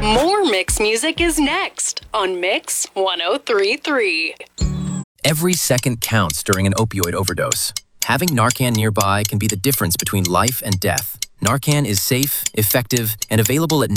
More Mix music is next on Mix 103.3. Every second counts during an opioid overdose. Having Narcan nearby can be the difference between life and death. Narcan is safe, effective, and available at